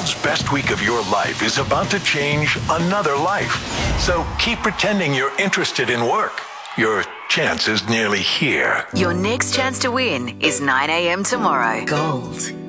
world's best week of your life is about to change another life. So keep pretending you're interested in work. Your chance is nearly here. Your next chance to win is 9 a.m. tomorrow. Gold